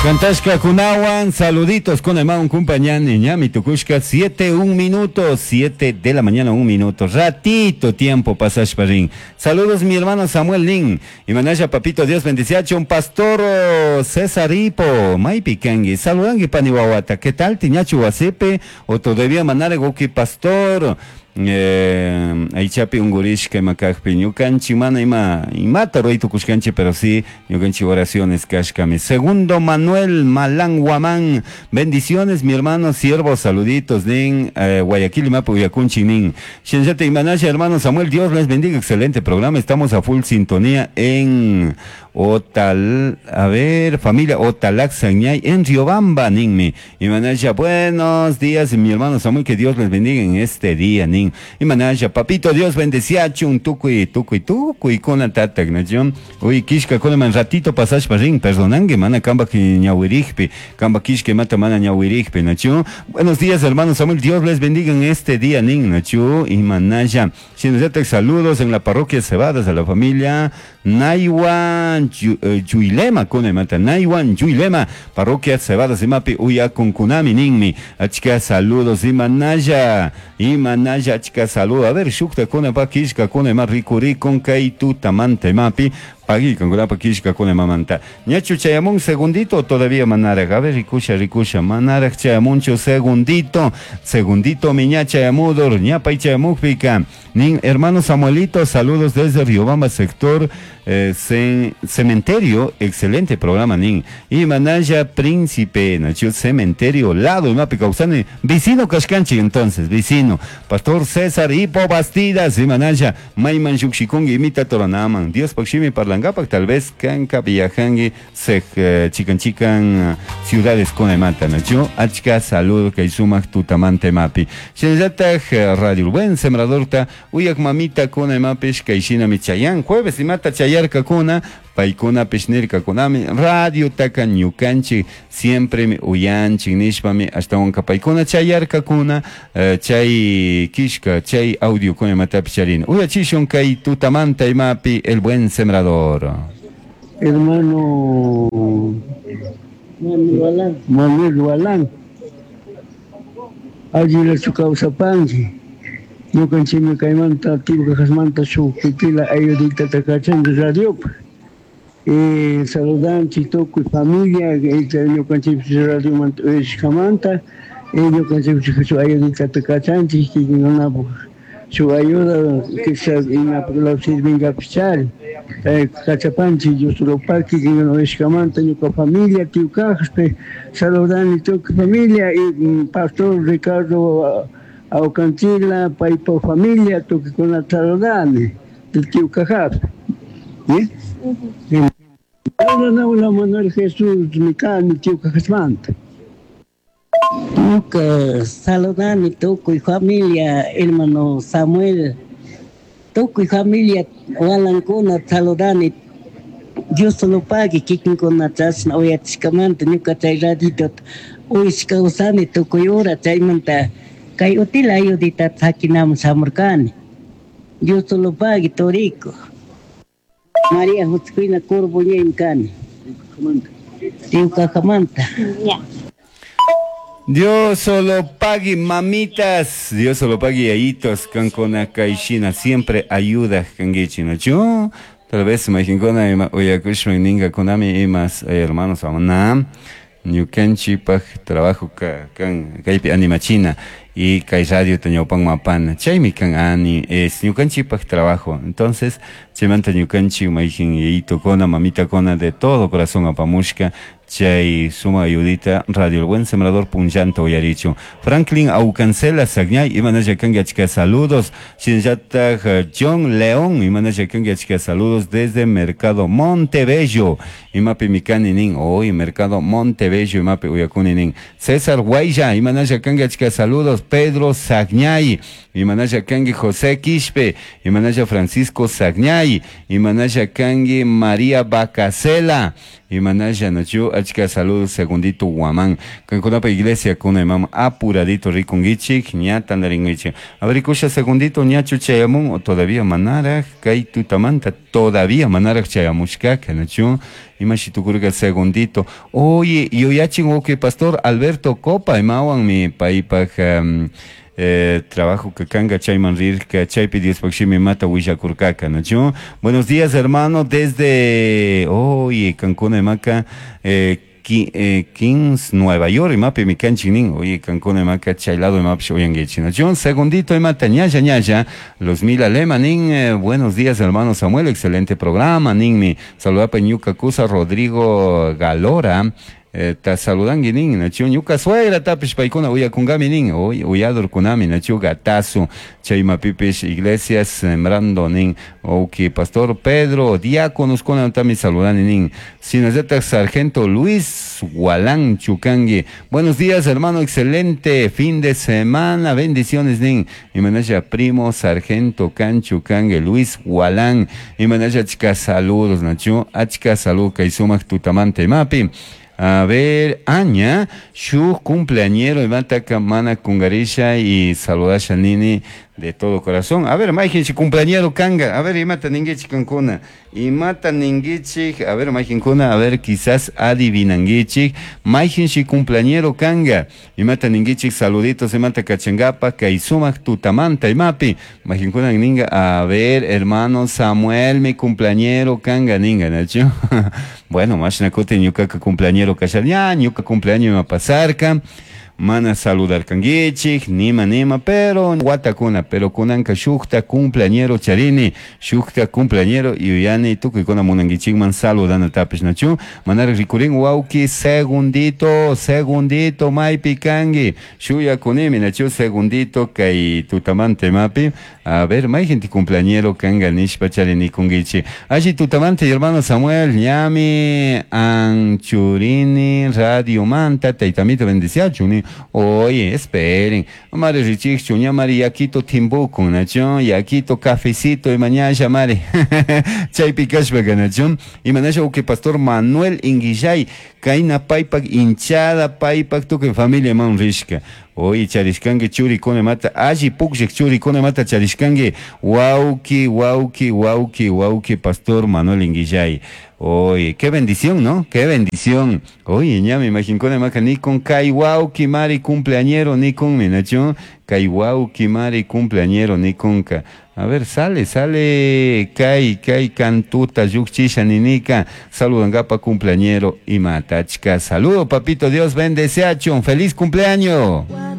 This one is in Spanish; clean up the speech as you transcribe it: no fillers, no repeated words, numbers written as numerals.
Cantashka Kunawan, saluditos con el Maun Kumpañan, Ñami Tukushka, 1 minutos, 7 de la mañana, 1 minuto, ratito tiempo pasas parín. Saludos mi hermano Samuel Nin, y manaya papito Dios bendice, un pastor César Hipo, Maipi Kangi, saludangi paniwawata, ¿qué tal tiñachu wasepe, o todavía manare goki pastor? Aichapi ungurish que macajpi ñucanchi mana ima taroito kushkanchi, pero sí ñucanchi oraciones kashkami. Segundo Manuel Malán Guamán, bendiciones mi hermano siervo, saluditos nin Guayaquil Mapu Uyacunchi nin Shenjate Imanasha, hermano Samuel, Dios les bendiga, excelente programa, estamos a full sintonía en familia Otalaxañay en Riobamba, Ninmi. Y Manaya, buenos días, mi hermano Samuel, que Dios les bendiga en este día, Nin. Y Manaya, papito, Dios bendicia, un tucuy, con la tata, ¿no? Uy, Kishka, con el ratito pasaje para ring, perdonangue, mana, camba que ñahuirigpe, camba Kishke mata mana ñahuirigpe, ¿no? Buenos días, hermano Samuel, Dios les bendiga en este día, Nin, ¿no? Y Manaya, saludos en la parroquia Cebadas a la familia Naiwan Yuilema con mata Naiwan Yuilema, parroquia Cebadas y Mapi Uya con Kunami Ninmi, achika saludos y manaya achika saludos, a ver shukta con pakishka con más ricuri con kaitu tamante Mapi pagi con grapa kishka con mamanta ñachu chayamón segundito todavía manara, a ver rikusha manara chayamuncho segundito miña chayamudor ñapa y chayamujpica nin hermano Samuelito, saludos desde Riobamba sector cementerio, excelente programa nin y manaya príncipe nacho cementerio lado y mapi causane vecino Kashkanchi, entonces vecino pastor César Hipo Bastidas y manaya Mayman Shukshikung imita Toranaman Dios pakshimi parlangapak tal vez kanka viajangi se chican ciudades con mata nacho achka saludo que sumak tutamante mapi shenzataj radio buen sembrador ta uyak mamita con mapish kaishina michayan jueves y mata chayar kakuna paikuna pishnirka kunami radio taka ñukanchi siempre uyanchi nishpami hasta un paikuna chayar kakuna chay kishka chay audio con matapicharin uyachishon kay tutamanta mapi el buen sembrador hermano Manuel Walán allí la chukausa panji yo canchime caimanta tibu casmanta su pitila ayudita takachan de radio saludan chitoku familia yo canchime radio manta camanta yo canchime su ayudita takachan que no su ayuda que se ina la sirvinga pichar cachapanchi yo solo parque que no es camanta yo con familia tiu cajas saludan chitoku familia y pastor Ricardo Aucantila, Paipo familia, toque con la Tarodane, del tío Cajar. No, Manuel Jesús, mi tío Cajasmanta. Nunca saludani, toco y familia, hermano Samuel, toco y familia, Walancona, saludani, yo solo pague, Kikin con la tasna, hoy a Tiscamanta, nunca te radito, hoy Scausani, toco y hora, Chaimanta. Kay util ayudita sakinam samurkani. Yo solo pague torico. María Josquina Corboñen cani. Tío Cajamanta. Dios solo pague mamitas, Dios solo pague ayitos cancona caixina, siempre ayuda canguechina. Yo tal vez me imagino oyakushman ninga konami y más hermanos amanam. Ñukanchi paj trabajo kan kaypi animachina y kay radio tañopan mapan chaymi kan ani es ñukanchi paj trabajo, entonces chemanta ñukanchi maijin yeyito kona mamita kona de todo corazón apamushka chay suma ayudita radio el buen sembrador punllanto oyaricho Franklin Aucancela Sagnay y manaya kangiachka saludos Shinjata John León y manaya kangiachka saludos desde Mercado Montebello y mapi mikani nin hoy Mercado Montebello y mapi uyakuni nin César Guaya y manaya kangiachka saludos Pedro Sagnay y manaya kangi José Quispe y manaya Francisco Sagnay y manaya kangi María Bacasela y manaya nacho achka saludos segundito Guamán canconapa iglesia con imam apuradito ricongichik ñata naringichi a ver escucha segundito ñachu chayamun o todavía manara kay tutamanta todavía manara chayamushka nacho imashitukurga segundito. Oye, yo ya chingo que Pastor Alberto Copa, imawan mi paipaj, trabajo que canga chayman rirka chaypi Dios pakshimi mata willakurkaka, ¿no? Buenos días, hermano, desde Cancún, Maca, Kings, Nueva York, y mapi mi canchinin, oye, Cancún, Maca, chaylado, y mapi, oyanguechino. Segundito, y mata, ñaya, los mil alemanin, buenos días, hermano Samuel, excelente programa, nin, saludapa Ñuca Cusa, Rodrigo Galora, ta saludan ginin nachu ñuka suegra tapish paikuna uya kungami nin uyador kunami nachu gatazo chayma pipish iglesias sembrando nin que Pastor Pedro diáconos kuna tami saludan nin sinazeta sargento Luis Gualán Chucangue. Buenos días, hermano, excelente fin de semana, bendiciones nin y manaya primo sargento Canchucangue Luis Gualán y manaya chica saludos nachu achka salud kaisumak tutamante mapi. A ver, Aña, su cumpleañero, y mata mana kungarisha y saludasha nini de todo corazón. A ver, Maikin, si cumpleañero kanga, a ver, y mata ningichi kankuna, y mata ningichi, a ver, Maikin kuna, a ver, quizás adivinangichi, Maikin, si cumpleañero kanga, y mata ningichi, saluditos, y mata kachangapa, kaisumak tutamanta, y mapi, Maikin kuna ninga, a ver, hermano Samuel, mi cumpleañero kanga, ninga, ¿no? Bueno, más nakote ñuka cumpleañero kashaña, ñuka cumpleaños ma pasarka, mana saludar kangichik, nima, pero guatacuna, pero kunanka shukta cumpleañero charini, shukta cumpleañero y uyani tuku ikona munangichik man saludana tapish nachu, manar rikurin wauki segundito, maipi kangi, shuya kunimi nachu segundito kay tutamante mapi, a ver, mai gente cumpleañero kanga nishpa charini kungichi, allí tutamante hermano Samuel, ñami, anchurini, radio manta, taitamito bendiciachuni. Oye, esperen. Mare Richik, Chuña Mari, Yaquito Timbuco, Nacho, Yaquito Cafecito, y mañana llamare. Chaypi Cashbaga, Nacho. Y mañana que Pastor Manuel Inguillay, Kaina Paipak, hinchada Paipak, tu que familia Manrishka. Oye, Charishkange churi kone mata, allí pukjek churi kone mata Charishkange, wauki, Pastor Manuel Inguillay. Oye, qué bendición, ¿no? Qué bendición. Oye, ya me imagino con maca ni con Kaiwauki Mari cumpleañero, ni con Minacho, Kaiwauki Mari cumpleañero, ni con ka. A ver, sale, Kai cantuta, yukchisha ninika, saludan gapa cumpleañero y matachka. Saludo, papito Dios, bendeseacho, feliz cumpleaños.